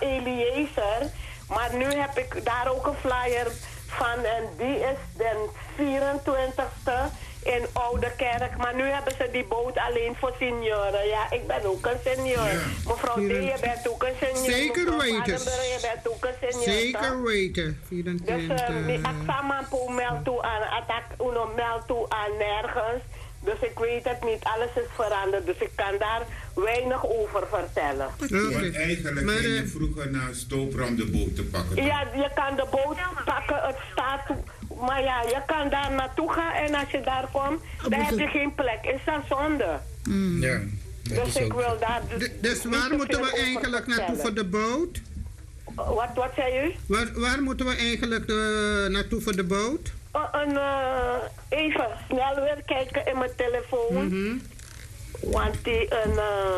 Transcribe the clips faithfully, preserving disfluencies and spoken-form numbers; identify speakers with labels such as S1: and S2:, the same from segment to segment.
S1: Eliezer. Maar nu heb ik daar ook een flyer van en die is de vierentwintigste in Oude Kerk. Maar nu hebben ze die boot alleen voor senioren. Ja, ik ben ook een senior. Ja. Mevrouw D, je bent ook een senior.
S2: Zeker weten.
S1: Je bent ook een senior.
S2: Zeker weten.
S1: vierentwintig. Dus ik ga meld toe aan, attack uno meld toe aan nergens. Dus ik weet het niet, alles is veranderd. Dus ik kan daar weinig over vertellen.
S3: Okay. Want eigenlijk maar, ging je vroeger naar Stopra om de boot te pakken.
S1: Ja, je kan de boot pakken, het staat... Maar ja, je kan daar naartoe gaan en als je daar komt, dan heb je geen plek. Is dat zonde?
S4: Mm. Ja.
S1: Dus ik wil daar...
S2: Dus, dus waar moeten we eigenlijk naartoe voor de boot?
S1: Wat, wat zei u?
S2: Waar, waar moeten we eigenlijk uh, naartoe voor de boot?
S1: Uh, een, uh, even snel weer kijken in mijn telefoon. Mm-hmm. Want die een...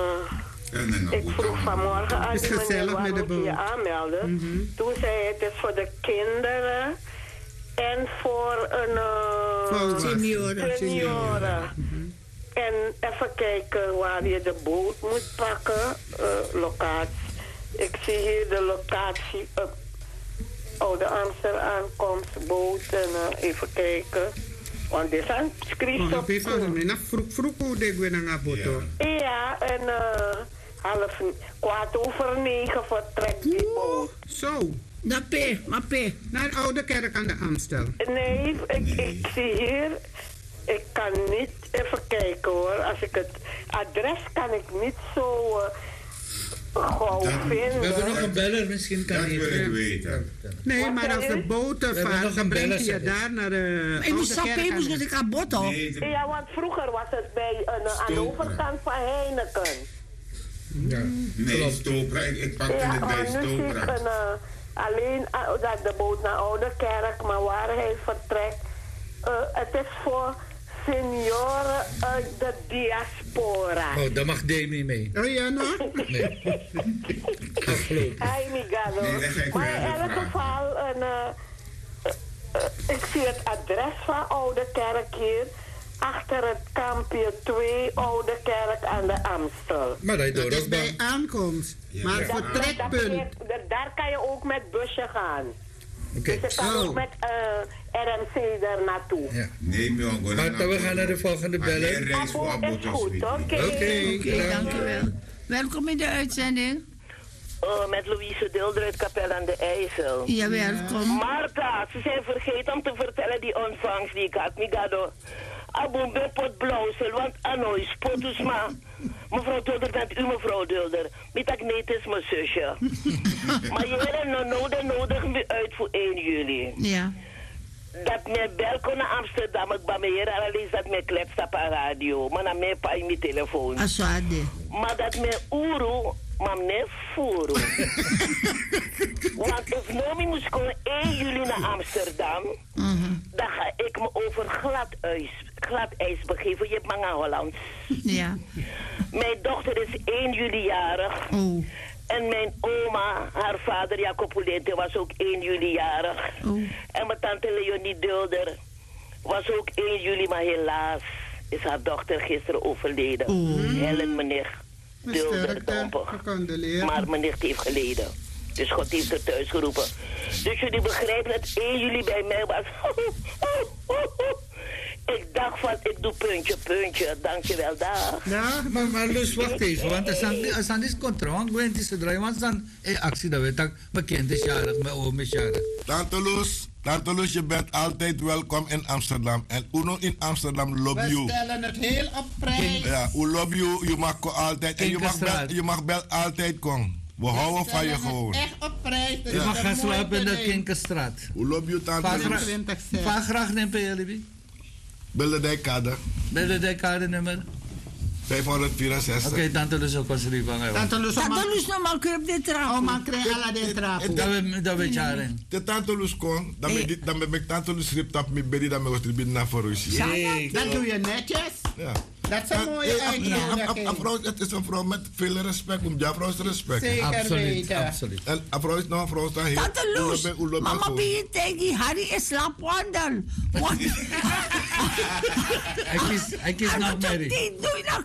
S1: Uh, ik vroeg vanmorgen aan die meneer, waar moet je je aanmelden? Mm-hmm. Toen zei hij, het is voor de kinderen en voor een... Uh,
S2: senioren.
S1: senioren. Mm-hmm. En even kijken waar je de boot moet pakken. Uh, locatie. Ik zie hier de locatie... Uh, Oh, de Amsterdam aankomst, boot en uh, even kijken. Want dit zijn schrift op.
S2: Ja, vroeg vroeg hoe denk we naar boto.
S1: Ja, en uh, half kwart over negen vertrekt die boot.
S2: Zo.
S4: Naar P, maar P.
S2: Naar Oude Kerk aan de Amstel.
S1: Nee, ik, ik zie hier. Ik kan niet even kijken hoor. Als ik het adres kan ik niet zo. Uh, Gauw vinden.
S5: We hebben nog een beller, misschien kan
S3: dat
S5: je...
S3: Dat wil ik weten.
S2: Nee, wat maar als de boten vaart, dan breng je daar naar de...
S4: Ik moest sappen, moest ik aan bot op.
S1: Ja, want vroeger was het bij een, aan de overkant van Heineken.
S5: Ja.
S3: Nee, Stopra. Ik, ik pakte
S1: ja,
S3: het bij Stopra.
S1: Een, uh, alleen uh, dat de boot naar Oude Kerk, maar waar hij vertrekt. Uh, het is voor senioren uit de diaspora.
S5: Oh, daar mag Demi mee.
S2: Oh ja, nou?
S5: Nee. Afgelopen.
S1: Ay, migado. Nee, maar in elk geval, een, uh, uh, uh, ik zie het adres van Oude Kerk hier. Achter het kampje twee Oude Kerk aan de Amstel.
S5: Maar dat,
S2: dat is bij aankomst. Ja, maar voor trekpunt.
S1: Daar kan je ook met busje gaan.
S5: Okay.
S1: Dus je kan
S2: oh.
S1: ook met uh, R M C daar naartoe.
S5: Ja.
S3: Nee, maar
S5: maar we gaan naar de volgende bellen.
S1: Abo is goed, oké.
S4: Oké, okay. okay, dankjewel. Welkom in de uitzending.
S1: Uh, met Louise Dilder uit Kapel aan de IJssel.
S4: Ja, welkom.
S1: Marta, ze zijn vergeten om te vertellen die ontvangst die ik had. Migado. Abo ben pot blauwsel, want Anoy spotus ma. Mevrouw Dilder, bent u mevrouw Dilder. Met Agneet is mijn zusje. Maar jullie nou nodig, nodig me uit voor één juli.
S4: Ja.
S1: Dat mij bel naar Amsterdam, ik ben hier alleen dat mij kletst op een radio. Maar dan mij pa in mijn telefoon.
S4: Aswade.
S1: Maar dat mij uru, maar mij voeren. Want als Nomi moest komen één juli naar Amsterdam, mm-hmm. dan ga ik me over glad ijs, glad ijs begeven. Je hebt maar Hollands.
S4: Ja.
S1: Mijn dochter is één juli jarig.
S4: Oh.
S1: En mijn oma, haar vader Jacob Poulete, was ook één juli jarig.
S4: Oh.
S1: En mijn tante Leonie Dulder was ook één juli, maar helaas is haar dochter gisteren overleden.
S4: Oh.
S1: Helen meneer Dulder, maar mijn nicht heeft geleden. Dus God heeft er thuis geroepen. Dus jullie begrijpen dat één juli bij mij was. Ik dacht van, ik doe puntje, puntje. Dankjewel, dag.
S5: Ja, maar, maar Lus, wacht even. Want als dan is controle, Gwent is te draaien. Want dan in actie, dat weet ik. Mijn kind is jarig, mijn oom is jarig.
S6: Tante Lus, Tante Lus, je bent altijd welkom in Amsterdam. En Uno in Amsterdam love you.
S2: We stellen het heel op prijs.
S6: Ja, we love you. Je mag altijd. En je mag, bel, je mag bel altijd komen. We
S2: We
S6: houden van je gewoon.
S2: Echt op prijs.
S5: Je mag gaan slapen in de Kinkerstraat.
S6: We love you, Tante Lus.
S5: Vaar graag neem bij jullie.
S6: Bel de dijkade.
S5: Bel de dijkade nummer.
S6: vijfhonderdvierenzestig.
S5: Oké, okay, Tante Lus ook was er niet van.
S4: Tante Lus, Tante Lus, nou maar krip dit trap.
S2: Oh, man, krijg alle dit trap.
S5: Dat weet je haar in.
S6: De Tante Lus kon, dan ben ik Tante Lus ript op mijn bedie, dan ben ik er naar voor Russie.
S2: Dat doe je netjes.
S6: Ja.
S2: Dat is een mooie uitdrukking.
S6: Het is een vrouw met veel respect, om jouw vrouw is respect.
S2: Zeker
S5: absoluut,
S2: weten.
S5: absoluut.
S6: En een vrouw is nog een vrouw staan hier.
S4: Tante Lus, mama ben je tegen Harry is slaapwandel. Wat?
S5: Hij kiest, hij kiest nog Mary.
S4: Doe je nog